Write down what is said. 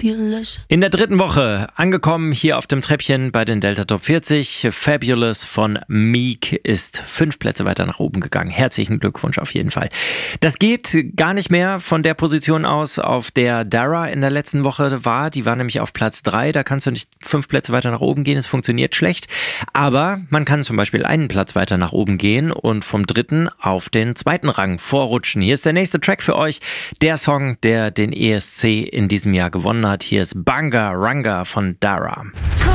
Fabulous. In der dritten Woche angekommen hier auf dem Treppchen bei den Delta Top 40. Fabulous von Meek ist 5 Plätze weiter nach oben gegangen. Herzlichen Glückwunsch auf jeden Fall. Das geht gar nicht mehr von der Position aus, auf der Dara in der letzten Woche war. Die war nämlich auf Platz 3. Da kannst du nicht 5 Plätze weiter nach oben gehen. Es funktioniert schlecht. Aber man kann zum Beispiel einen Platz weiter nach oben gehen und vom 3. auf den 2. Rang vorrutschen. Hier ist der nächste Track für euch. Der Song, der den ESC in diesem Jahr gewonnen hat. Hier ist Banga Ranga von Dara.